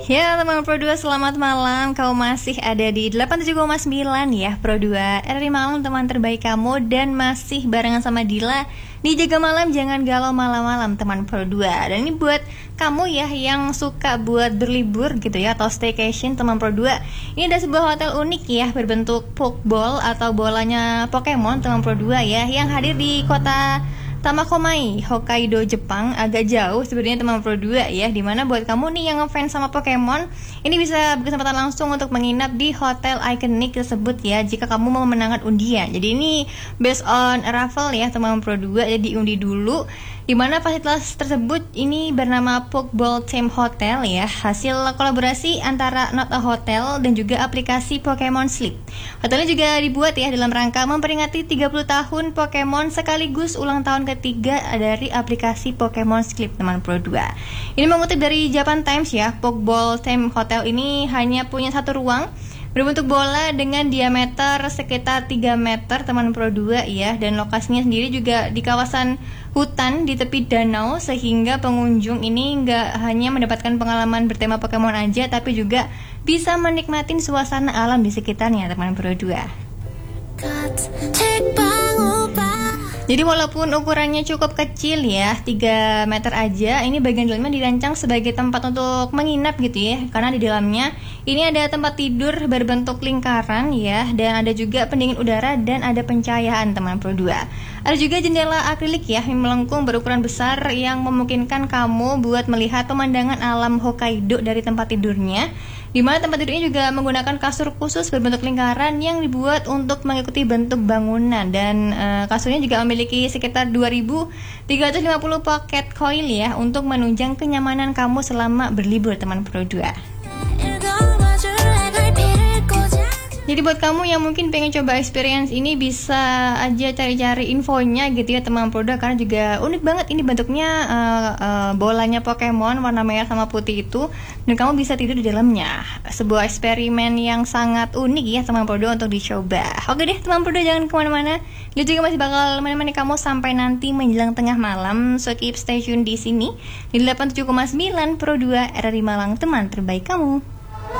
Ya teman Pro 2, selamat malam. Kau masih ada di 87,9 ya Pro 2 RRI Malam, teman terbaik kamu. Dan masih barengan sama Dila di Jaga Malam, jangan galau malam-malam teman Pro 2. Dan ini buat kamu ya yang suka buat berlibur gitu ya, atau staycation teman Pro 2. Ini ada sebuah hotel unik ya, berbentuk pokeball atau bolanya Pokemon teman Pro 2 ya, yang hadir di kota Tamakomai, Hokkaido, Jepang. Agak jauh sebenarnya teman Pro 2 ya. Dimana buat kamu nih yang ngefans sama Pokemon, ini bisa berkesempatan langsung untuk menginap di hotel ikonik tersebut ya, jika kamu mau menangkan undian. Jadi ini based on raffle ya teman Pro 2, jadi undi dulu. Dimana fasilitas tersebut ini bernama Pokeball Theme Hotel ya, hasil kolaborasi antara Not a Hotel dan juga aplikasi Pokemon Sleep. Hotelnya juga dibuat ya dalam rangka memperingati 30 tahun Pokemon sekaligus ulang tahun ketiga dari aplikasi Pokemon Sleep teman Pro 2. Ini mengutip dari Japan Times ya, Pokeball Theme Hotel ini hanya punya satu ruang berbentuk bola dengan diameter sekitar 3 meter teman Pro 2 ya, dan lokasinya sendiri juga di kawasan hutan di tepi danau, sehingga pengunjung ini nggak hanya mendapatkan pengalaman bertema Pokemon aja, tapi juga bisa menikmatin suasana alam di sekitarnya teman Pro 2. Jadi walaupun ukurannya cukup kecil ya, 3 meter aja, ini bagian dalamnya dirancang sebagai tempat untuk menginap gitu ya. Karena di dalamnya ini ada tempat tidur berbentuk lingkaran ya, dan ada juga pendingin udara dan ada pencahayaan teman Pro 2. Ada juga jendela akrilik ya yang melengkung berukuran besar yang memungkinkan kamu buat melihat pemandangan alam Hokkaido dari tempat tidurnya. Di mana tempat tidurnya juga menggunakan kasur khusus berbentuk lingkaran yang dibuat untuk mengikuti bentuk bangunan, dan kasurnya juga memiliki sekitar 2.350 pocket coil ya untuk menunjang kenyamanan kamu selama berlibur teman Pro 2. Jadi buat kamu yang mungkin pengen coba experience ini, bisa aja cari-cari infonya gitu ya teman Pro 2, karena juga unik banget ini bentuknya, bolanya Pokemon warna merah sama putih itu, dan kamu bisa tidur di dalamnya. Sebuah eksperimen yang sangat unik ya teman Pro 2 untuk dicoba. Oke deh teman Pro 2, jangan kemana-mana. Dia juga masih bakal menemani kamu sampai nanti menjelang tengah malam. So keep stay tune di sini di 87,9 Pro 2 RRI Malang, teman terbaik kamu.